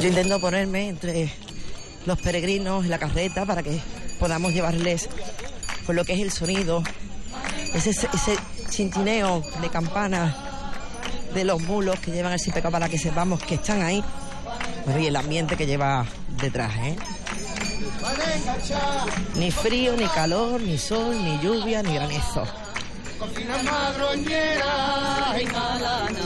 Yo intento ponerme entre los peregrinos en la carreta para que podamos llevarles pues, lo que es el sonido, ese chintineo de campanas de los mulos que llevan el sipeca para que sepamos que están ahí. Bueno, y el ambiente que lleva detrás, ¿eh? Ni frío, ni calor, ni sol, ni lluvia, ni granizo. Cocina madroñera y calana.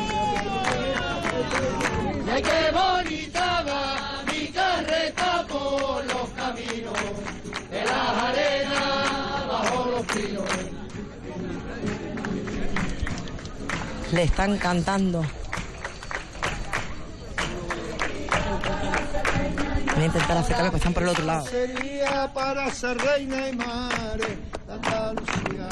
Y ay, qué bonita va mi carreta por los caminos de las arenas bajo los pinos. Le están cantando. Voy a intentar acercarme, pues están por el otro lado. Sería para ser reina y madre de Andalucía.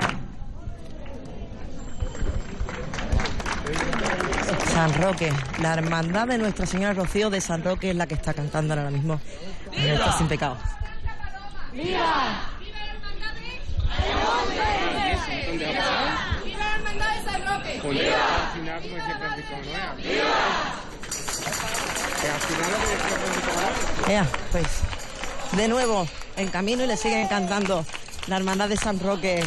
San Roque, la hermandad de Nuestra Señora Rocío de San Roque es la que está cantando ahora mismo en esta Sin Pecado. ¡Viva! ¡Viva la hermandad de... ¡Viva la hermandad de San Roque! ¡Viva! Pues de nuevo en camino y le siguen cantando la hermandad de San Roque.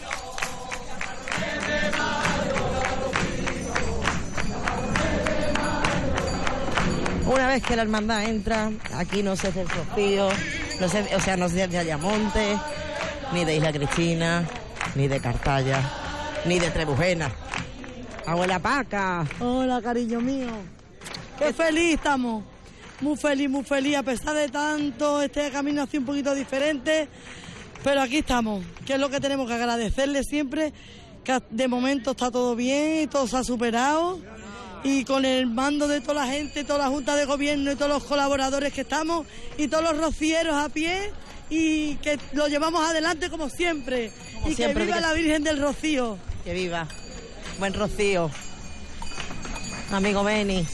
Una vez que la hermandad entra, aquí no se hace el rocío, no se hace de Ayamonte, ni de Isla Cristina, ni de Cartaya, ni de Trebujena. Abuela Paca. Hola, cariño mío. Qué feliz estamos. Muy feliz, a pesar de tanto, este camino ha sido un poquito diferente, pero aquí estamos, que es lo que tenemos que agradecerle siempre, que de momento está todo bien, todo se ha superado, y con el mando de toda la gente, toda la Junta de Gobierno y todos los colaboradores que estamos, y todos los rocieros a pie, y que lo llevamos adelante como siempre, y siempre, que viva la Virgen del Rocío. Que viva, buen Rocío, amigo Beni.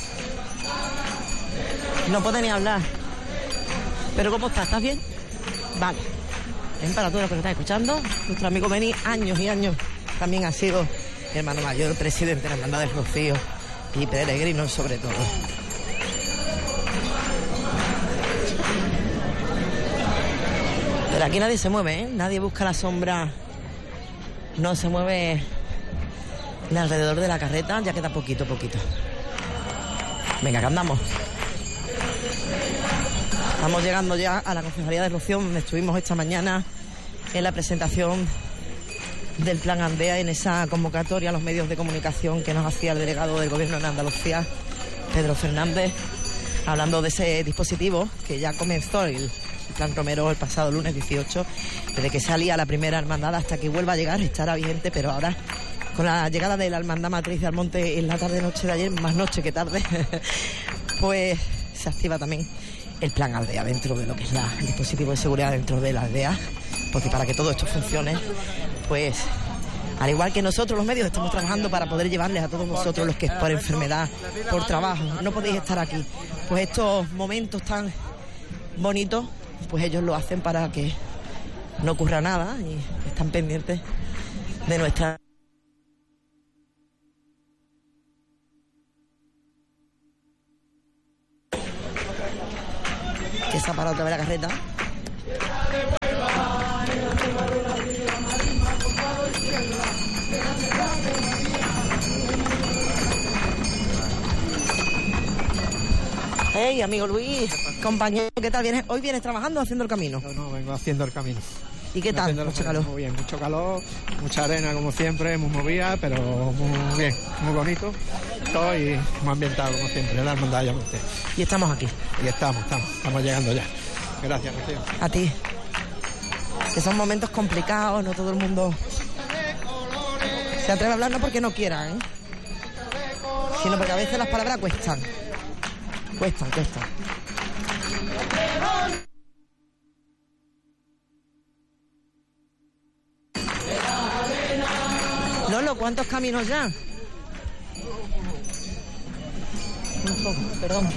No puede ni hablar. Pero ¿cómo estás? ¿Estás bien? Vale. Bien, para todos los que nos están escuchando, nuestro amigo Beni, años y años, también ha sido hermano mayor, presidente de la Hermandad del Rocío y peregrino sobre todo. Pero aquí nadie se mueve, ¿eh? Nadie busca la sombra. No se mueve alrededor de la carreta, ya queda poquito. Venga, que andamos. Estamos llegando ya a la Concejalía de Rocío, donde estuvimos esta mañana en la presentación del Plan Aldea, en esa convocatoria a los medios de comunicación que nos hacía el delegado del Gobierno de Andalucía, Pedro Fernández, hablando de ese dispositivo que ya comenzó el Plan Romero el pasado lunes 18, desde que salía la primera hermandad hasta que vuelva a llegar, estará vigente, pero ahora con la llegada de la hermandad matriz de Almonte en la tarde-noche de ayer, más noche que tarde, pues se activa también el Plan Aldea dentro de lo que es el dispositivo de seguridad dentro de la aldea, porque para que todo esto funcione, pues al igual que nosotros los medios estamos trabajando para poder llevarles a todos vosotros los que por enfermedad, por trabajo, no podéis estar aquí, pues estos momentos tan bonitos, pues ellos lo hacen para que no ocurra nada y están pendientes de nuestra... que se ha parado otra vez la carreta. Hey, amigo Luis, compañero, ¿qué tal? ¿Hoy vienes trabajando o haciendo el camino? No, vengo haciendo el camino. ¿Y qué tal? Mucho calor. Muy bien, mucho calor, mucha arena como siempre, muy movida, pero muy bien, muy bonito. Estoy muy ambientado como siempre, en la hermandad de Ayamonte. Y estamos aquí. Y estamos llegando ya. Gracias, Rocío. A ti. Que son momentos complicados, no todo el mundo se atreve a hablar, no porque no quiera, sino porque a veces las palabras cuestan. Cuestan. Lolo, ¿cuántos caminos ya? Perdón,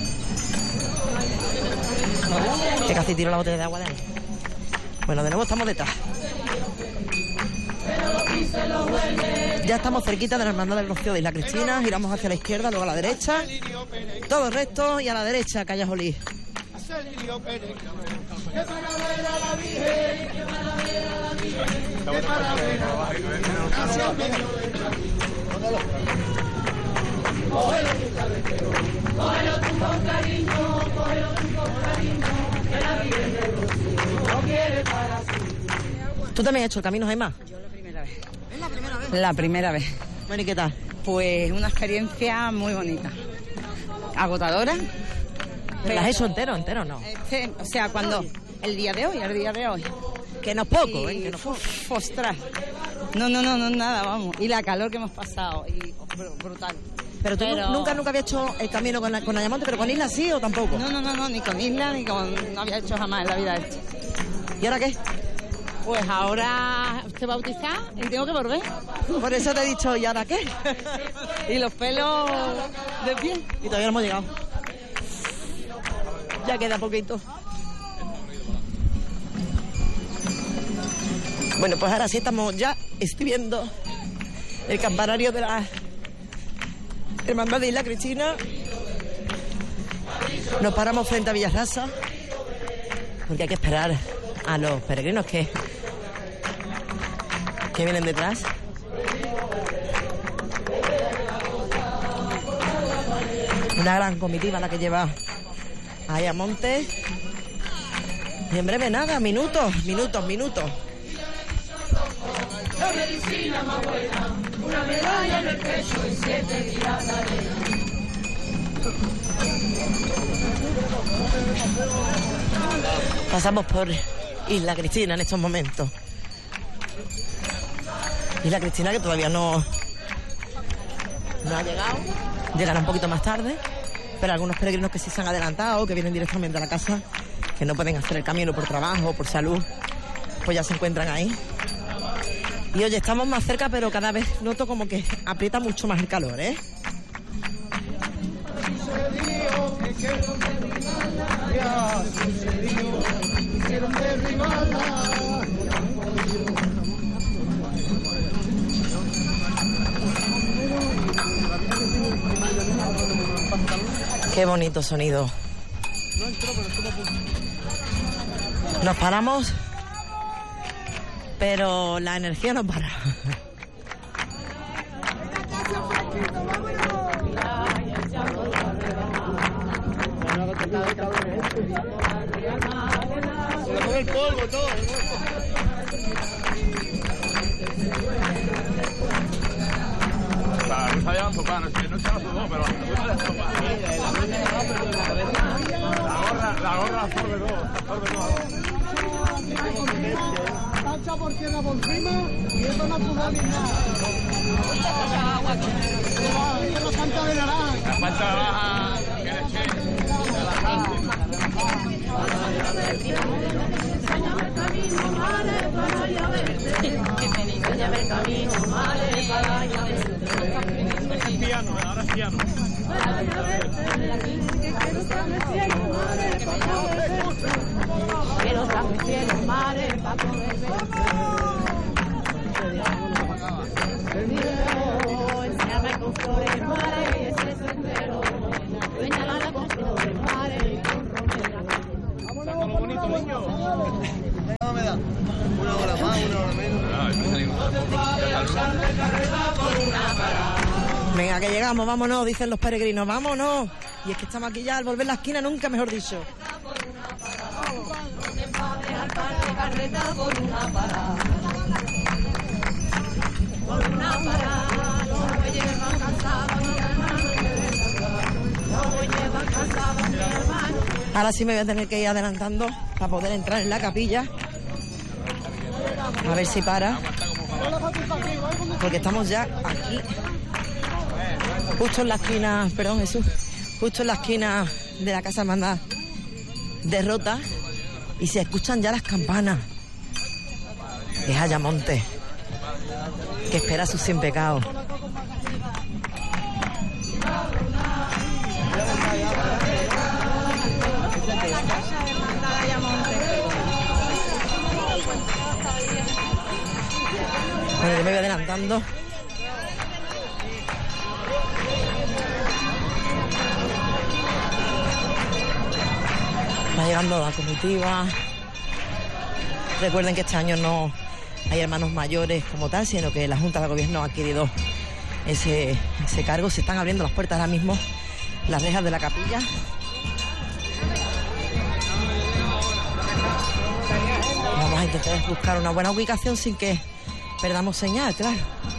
que casi tiro la botella de agua de ahí. Bueno, de nuevo estamos detrás. Ya estamos cerquita de la Hermandad del Rocío de Isla Cristina, giramos hacia la izquierda, luego a la derecha, todo recto y a la derecha, calle Jolí. ¿Tú también has hecho el camino, Gemma? Yo la primera vez. ¿Es la primera vez? La primera vez. Bueno, ¿y qué tal? Pues una experiencia muy bonita. Agotadora. ¿La has hecho entero no? O sea, cuando el día de hoy. Que no es poco, Y, que no es poco. ostras. No, nada, vamos. Y la calor que hemos pasado. Y brutal. Pero tú nunca había hecho el camino con Ayamonte, pero con Isla sí o tampoco. No, ni con Isla, no había hecho jamás en la vida esto. ¿Y ahora qué? Pues ahora estoy bautizada y tengo que volver. Por eso te he dicho, ¿y ahora qué? Y los pelos de pie. Y todavía no hemos llegado. Ya queda poquito. Bueno, pues ahora sí estoy viendo el campanario de la Hermandad de Isla Cristina. Nos paramos frente a Villarrasa porque hay que esperar a los peregrinos que vienen detrás. Una gran comitiva la que lleva a Ayamonte. Y en breve nada, minutos. La medicina más buena, una medalla en el pecho y 7 días de arena. Pasamos por Isla Cristina en estos momentos. Isla Cristina que todavía no ha llegado. Llegará un poquito más tarde, pero algunos peregrinos que sí se han adelantado, que vienen directamente a la casa, que no pueden hacer el camino por trabajo, por salud, pues ya se encuentran ahí. Y oye, estamos más cerca, pero cada vez noto como que aprieta mucho más el calor, ¿eh? Qué bonito sonido. Nos paramos, pero la energía no para. el polvo, todo. La rusa lleva sopa, no se la sudó, pero la gorra absorbe todo, Pancha por tierra por encima y esto no sudó ni nada. Esto es la pancha de naranja. la pancha baja, que piano, ahora es piano. Quiero saber cielos, mares, para poder enséñame con flores, mares, ese sendero. Señala con flores, mares, con romera. Está como bonito, niño. Me da una hora más, una hora menos. Venga, que llegamos, vámonos, dicen los peregrinos, vámonos. Y es que estamos aquí ya al volver la esquina, nunca mejor dicho. Ahora sí me voy a tener que ir adelantando para poder entrar en la capilla. A ver si para. Porque estamos ya aquí. Justo en la esquina, perdón Jesús, justo en la esquina de la Casa Hermandad de Rota y se escuchan ya las campanas. Es Ayamonte, que espera sus 100 pecados. Bueno, yo me voy adelantando llegando la comitiva. Recuerden que este año no hay hermanos mayores como tal, sino que la Junta de Gobierno ha adquirido ese cargo. Se están abriendo las puertas ahora mismo, las rejas de la capilla. Vamos a intentar buscar una buena ubicación sin que perdamos señal, claro.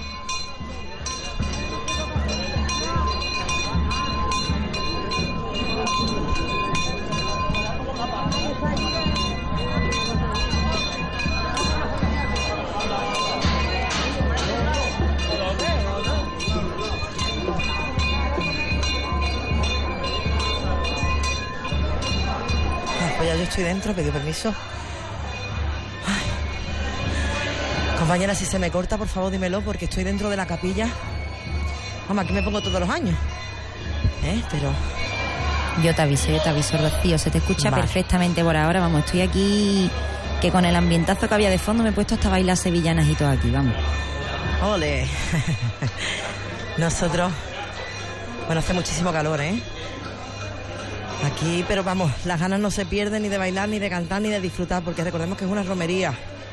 Pues ya yo estoy dentro, pedí permiso. Ay. Compañera, si se me corta, por favor dímelo, porque estoy dentro de la capilla. Vamos, aquí me pongo todos los años. Pero... Yo te aviso, Rocío, se te escucha Vale. perfectamente por ahora, vamos, estoy aquí, que con el ambientazo que había de fondo me he puesto hasta bailar sevillanas y todo aquí, vamos. ¡Ole! Nosotros... Bueno, hace muchísimo calor, Aquí, pero vamos, las ganas no se pierden ni de bailar, ni de cantar, ni de disfrutar, porque recordemos que es una romería.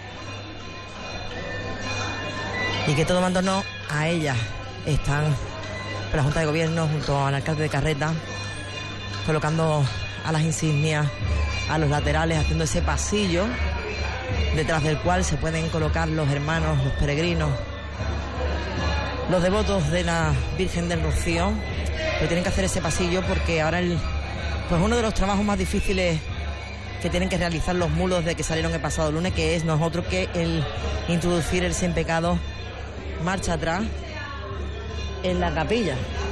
Y que todo mandándonos a ella. Están por la Junta de Gobierno, junto al alcalde de Carreta, colocando a las insignias a los laterales, haciendo ese pasillo, detrás del cual se pueden colocar los hermanos, los peregrinos, los devotos de la Virgen del Rocío. Pero tienen que hacer ese pasillo porque ahora pues uno de los trabajos más difíciles que tienen que realizar los mulos de que salieron el pasado lunes, que es no es otro que el introducir el sin pecado marcha atrás en la capilla.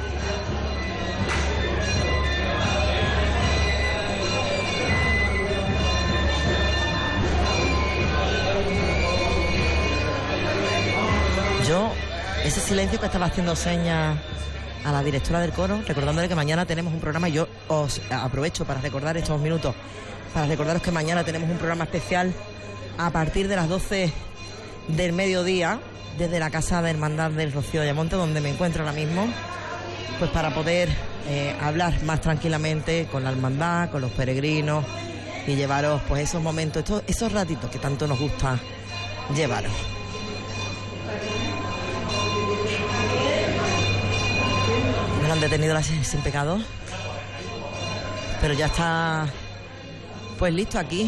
Yo, ese silencio que estaba haciendo señas a la directora del coro, recordándole que mañana tenemos un programa, y yo os aprovecho para recordar estos minutos, para recordaros que mañana tenemos un programa especial a partir de las 12 del mediodía, desde la Casa de Hermandad del Rocío de Ayamonte, donde me encuentro ahora mismo, pues para poder hablar más tranquilamente con la hermandad, con los peregrinos, y llevaros pues esos momentos, esos ratitos que tanto nos gusta llevaros. No han detenido la sin pecado, pero ya está pues listo aquí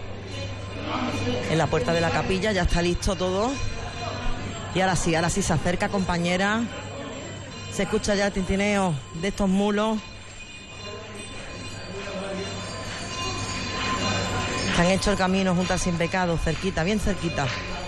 en la puerta de la capilla, ya está listo todo. Y ahora sí se acerca, compañera, se escucha ya el tintineo de estos mulos que han hecho el camino junto al sin pecado, cerquita, bien cerquita.